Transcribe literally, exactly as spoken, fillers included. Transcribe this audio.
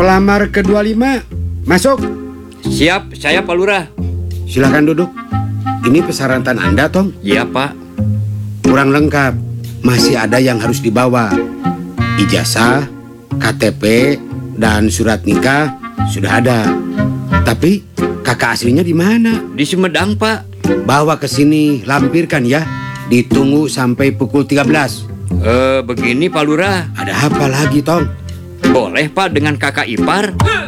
Pelamar ke dua puluh lima, masuk. Siap, saya Pak Lurah. Silakan duduk. Ini persyaratan Anda, Tong. Iya, Pak. Kurang lengkap. Masih ada yang harus dibawa. Ijazah, K T P, dan surat nikah sudah ada. Tapi kakak aslinya di mana? Di Sumedang, Pak. Bawa ke sini, lampirkan ya. Ditunggu sampai pukul tiga belas. Eh, begini Pak Lurah. Ada apa lagi, Tong? Boleh, Pak, dengan kakak ipar?